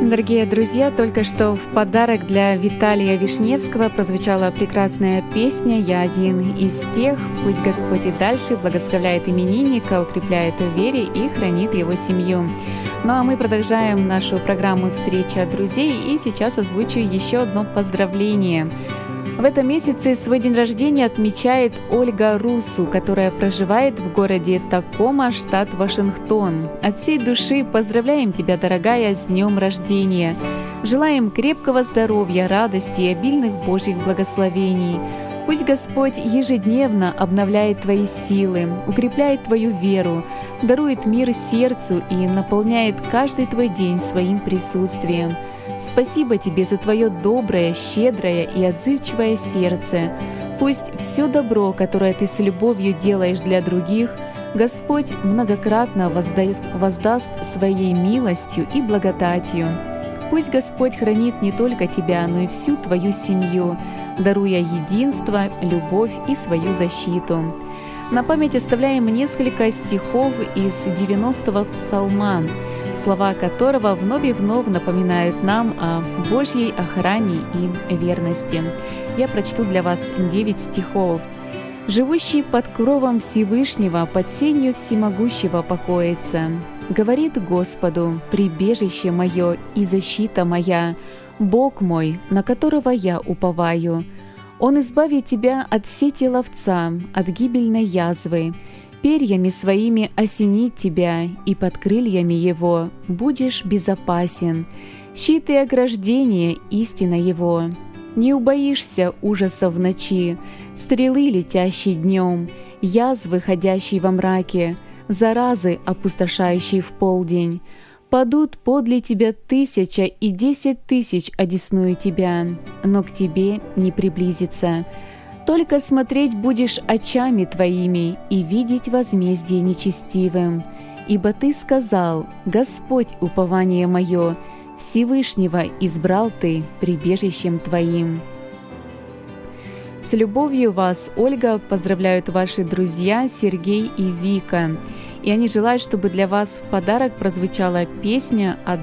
Дорогие друзья, только что в подарок для Виталия Вишневского прозвучала прекрасная песня «Я один из тех». Пусть Господь и дальше благословляет именинника, укрепляет в вере и хранит его семью. Ну а мы продолжаем нашу программу «Встреча друзей», и сейчас озвучу еще одно поздравление. В этом месяце свой день рождения отмечает Ольга Русу, которая проживает в городе Такома, штат Вашингтон. От всей души поздравляем тебя, дорогая, с днем рождения. Желаем крепкого здоровья, радости и обильных Божьих благословений. Пусть Господь ежедневно обновляет твои силы, укрепляет твою веру, дарует мир сердцу и наполняет каждый твой день своим присутствием. Спасибо тебе за твое доброе, щедрое и отзывчивое сердце. Пусть все добро, которое ты с любовью делаешь для других, Господь многократно воздаст своей милостью и благодатью. Пусть Господь хранит не только тебя, но и всю твою семью, даруя единство, любовь и свою защиту. На память оставляем несколько стихов из 90-го псалма, слова которого вновь и вновь напоминают нам о Божьей охране и верности. Я прочту для вас 9 стихов. «Живущий под кровом Всевышнего, под сенью Всемогущего покоится. Говорит Господу, прибежище мое и защита моя, Бог мой, на которого я уповаю. Он избавит тебя от сети ловца, от гибельной язвы. Перьями своими осенит тебя, и под крыльями его будешь безопасен. Щит и ограждение — истина его. Не убоишься ужаса в ночи, стрелы, летящей днем, язвы, ходящей во мраке, заразы, опустошающей в полдень. Падут подле тебя 1000 и 10 000 одесную тебя, но к тебе не приблизится. Только смотреть будешь очами твоими и видеть возмездие нечестивым. Ибо ты сказал: Господь, упование мое, Всевышнего избрал ты прибежищем твоим». С любовью вас, Ольга, поздравляют ваши друзья Сергей и Вика. И они желают, чтобы для вас в подарок прозвучала песня от